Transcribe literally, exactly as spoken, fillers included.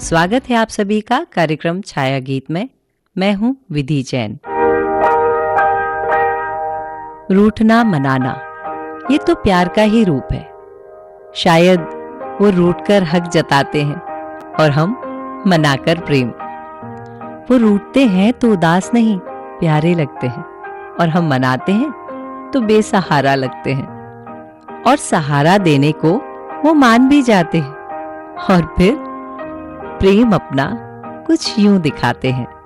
स्वागत है आप सभी का कार्यक्रम छाया गीत में। मैं हूं विधि जैन। रूठना मनाना ये तो प्यार का ही रूप है। शायद वो रूठकर हक जताते हैं और हम मनाकर प्रेम। वो रूठते हैं तो उदास नहीं प्यारे लगते हैं, और हम मनाते हैं तो बेसहारा लगते हैं। और सहारा देने को वो मान भी जाते हैं, और फिर प्रेम अपना कुछ यूं दिखाते हैं।